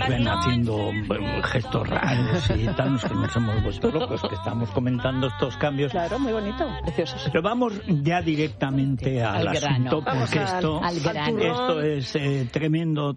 ven haciendo gestos raros y tal, que nos hemos vuelto locos, que estamos comentando estos cambios. Claro, muy bonito, precioso. Pero vamos ya directamente al asunto, porque esto es tremendo.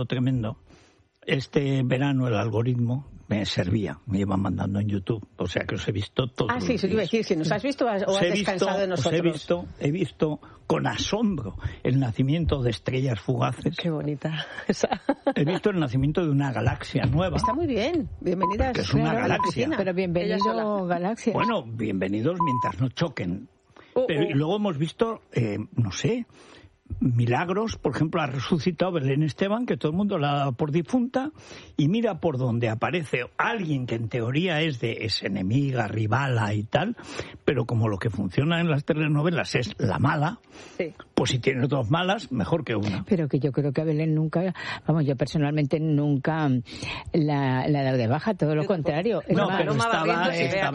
Este verano el algoritmo me servía, me iba mandando en YouTube, o sea que os he visto todos. Sí, eso iba a decir, si nos has visto o has descansado de nosotros. He visto con asombro el nacimiento de estrellas fugaces. Qué bonita. He visto el nacimiento de una galaxia nueva. Está muy bien, bienvenidas. Que es una galaxia. Pero bienvenido galaxia. Bueno, bienvenidos mientras no choquen. Pero y luego hemos visto, no sé, milagros. Por ejemplo, ha resucitado Belén Esteban, que todo el mundo la da por difunta, y mira por donde aparece alguien que en teoría es enemiga, rivala y tal, pero como lo que funciona en las telenovelas es la mala, pues si tiene dos malas, mejor que una. Pero que yo creo que a Belén nunca, yo personalmente nunca la he dado de baja, todo lo contrario. No, pero estaba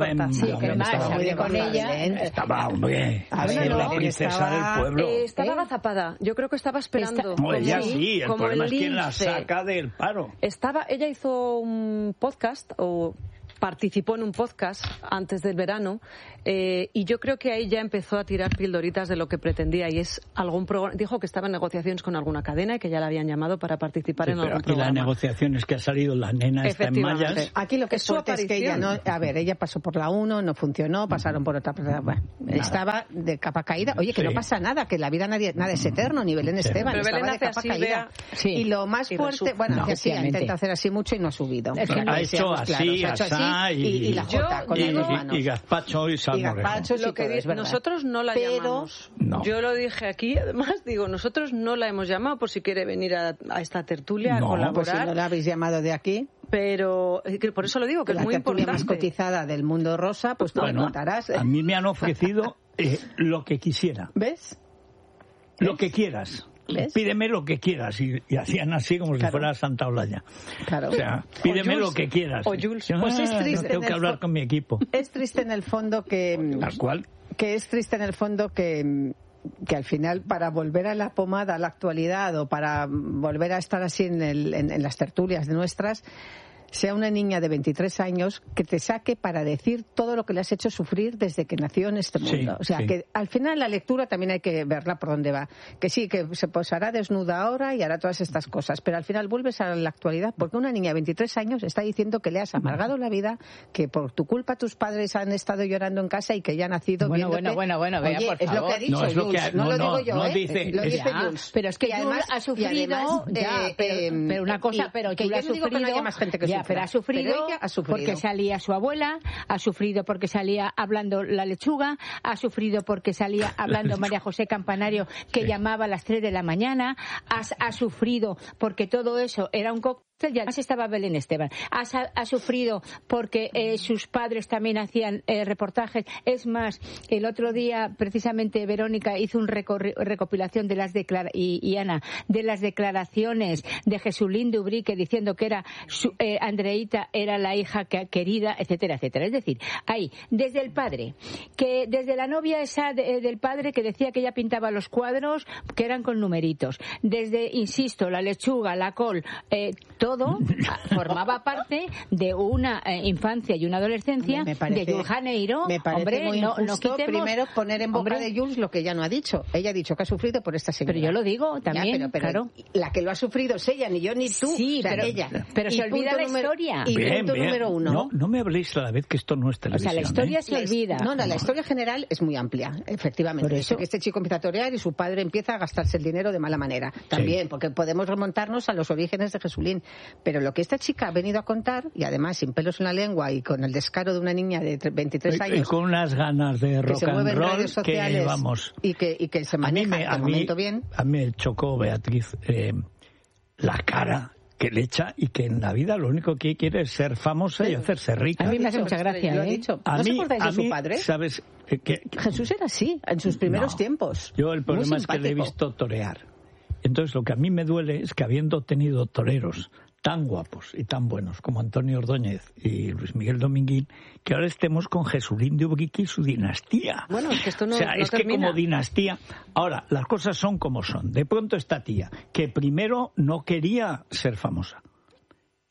con ella. Estaba, hombre, la princesa del pueblo. Estaba agazapada. Yo creo que estaba esperando. Ella sí, el problema es quién la saca del paro. Ella hizo un podcast, o participó en un podcast antes del verano, y yo creo que ahí ya empezó a tirar pildoritas de lo que pretendía, y es algún programa. Dijo que estaba en negociaciones con alguna cadena y que ya la habían llamado para participar en algún programa. Y la negociación es que ha salido la nena está en mallas. Aquí lo que es fuerte es que ella no, ella pasó por la 1, no funcionó, pasaron por otra, estaba de capa caída. Oye, que no pasa nada, que la vida nada es eterno, ni Belén Esteban, pero estaba Belén de capa caída. Y lo más fuerte, intenta hacer así mucho y no ha subido. Ha hecho así, y la Jota con las dos manos. Y gazpacho y salmorejo. Lo que nosotros no la llamamos. Yo lo dije aquí, además, nosotros no la hemos llamado por si quiere venir a esta tertulia a colaborar. Pues si no la habéis llamado de aquí. Pero por eso lo digo, que es muy importante. La tertulia más cotizada del mundo rosa, pues tú me contarás. A mí me han ofrecido lo que quisiera. ¿Ves? Lo que quieras. ¿Ves? Pídeme lo que quieras. Y hacían así como si fuera Santa Olaya. Claro. O sea, pídeme lo que quieras. O Jules. Pues es triste. Tengo que hablar con mi equipo. Es triste en el fondo que... ¿Tal cual? Que es triste en el fondo que al final, para volver a la pomada, a la actualidad, o para volver a estar así en las tertulias de nuestras, sea una niña de 23 años que te saque para decir todo lo que le has hecho sufrir desde que nació en este mundo. O sea, que al final la lectura también hay que verla por dónde va. Que sí, que se posará desnuda ahora y hará todas estas cosas, pero al final vuelves a la actualidad, porque una niña de 23 años está diciendo que le has amargado la vida, que por tu culpa tus padres han estado llorando en casa y que ya ha nacido viéndote. Bueno, vea, oye, por favor. Es lo que ha dicho Jules, no lo digo yo, lo dice Jules. Pero es que Jules ha sufrido, pero una cosa, pero Jules ha sufrido, que no haya más gente que sufra. Pero ha sufrido porque salía su abuela, ha sufrido porque salía hablando la lechuga, ha sufrido porque salía hablando María José Campanario, que llamaba a las 3 de la mañana, ha sufrido porque todo eso era un cóctel. Ya estaba Belén Esteban. Ha sufrido porque sus padres también hacían reportajes. Es más, el otro día, precisamente, Verónica hizo una recopilación de las de las declaraciones de Jesulín de Ubrique diciendo que era Andreita era la hija querida, etcétera, etcétera. Es decir, ahí, desde el padre, que desde la novia esa del padre que decía que ella pintaba los cuadros que eran con numeritos, desde, insisto, la lechuga, la col, todo formaba parte de una infancia y una adolescencia de Jules Janeiro. Me parece muy injusto primero poner en boca de Jules lo que ella no ha dicho. Ella ha dicho que ha sufrido por esta señora. Pero yo lo digo también, pero claro. La que lo ha sufrido es ella, ni yo ni tú. Sí, o sea, pero ella. Pero se olvida la historia. Y punto número uno. No me habléis a la vez que esto no es televisión. O sea, la historia se olvida. No, la historia general es muy amplia, efectivamente. Por eso que este chico empieza a torear y su padre empieza a gastarse el dinero de mala manera. También, porque podemos remontarnos a los orígenes de Jesulín. Pero lo que esta chica ha venido a contar, y además sin pelos en la lengua y con el descaro de una niña de 23 años. Y con unas ganas de rock and roll redes sociales, que vamos. Y que se maneja de momento bien. A mí me chocó, Beatriz, la cara que le echa y que en la vida lo único que quiere es ser famosa y hacerse rica. A mí me hace mucha gracia. Lo he dicho. ¿No se acordáis de su padre? ¿Sabes? Jesús era así, en sus primeros tiempos. Yo el problema es que le he visto torear. Entonces lo que a mí me duele es que habiendo tenido toreros tan guapos y tan buenos como Antonio Ordóñez y Luis Miguel Dominguín, que ahora estemos con Jesulín de Ubrique y su dinastía. Bueno, es que esto no, o sea, no es termina. que como dinastía... Ahora, las cosas son como son. De pronto esta tía, que primero no quería ser famosa,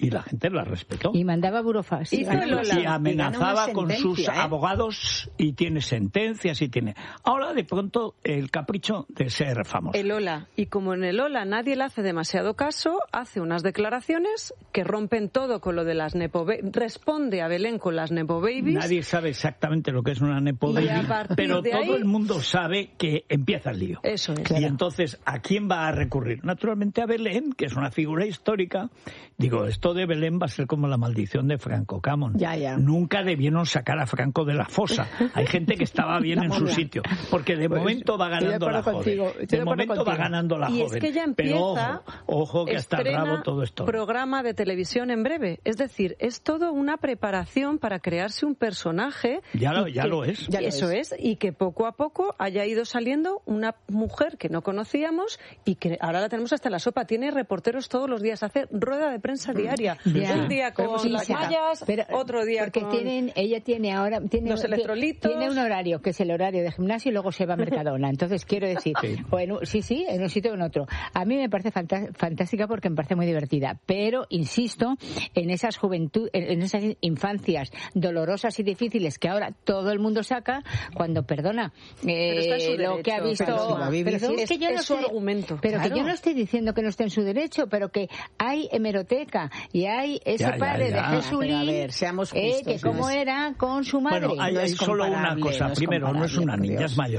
y la gente la respetó. Y mandaba burofax. Y amenazaba con sus abogados y tiene sentencias y tiene... Ahora, de pronto, el capricho de ser famoso. El Ola. Y como en el Ola nadie le hace demasiado caso, hace unas declaraciones que rompen todo con lo de las Nepo Babies. Responde a Belén con las Nepo Babies. Nadie sabe exactamente lo que es una Nepo Baby, pero todo el mundo sabe que empieza el lío. Eso es. Y entonces, ¿a quién va a recurrir? Naturalmente a Belén, que es una figura histórica. Digo, esto de Belén va a ser como la maldición de Franco Camón. Ya. Nunca debieron sacar a Franco de la fosa. Hay gente que estaba bien en su sitio, porque de momento va ganando la joven. De momento va ganando la joven. Y es que ya empieza, pero ojo que hasta el rabo todo esto. Programa de televisión en breve. Es decir, es todo una preparación para crearse un personaje. Ya lo es. Eso es. Y que poco a poco haya ido saliendo una mujer que no conocíamos y que ahora la tenemos hasta en la sopa. Tiene reporteros todos los días. Hace rueda de prensa diaria. Un día con las mallas, otro día con... Ella tiene ahora... los electrolitos. Tiene un horario, que es el horario de gimnasio, y luego se va a Mercadona. Entonces, quiero decir, en un sitio o en otro. A mí me parece fantástica porque me parece muy divertida. Pero, insisto, en esas en esas infancias dolorosas y difíciles que ahora todo el mundo saca, cuando, perdona, lo que ha visto... Es su argumento. Pero que yo no estoy diciendo que no esté en su derecho, pero que hay hemeroteca y hay ese padre de Jesulín, seamos justos, que cómo era con su madre. Bueno, hay solo una cosa. Primero, no es una niña, es mayor.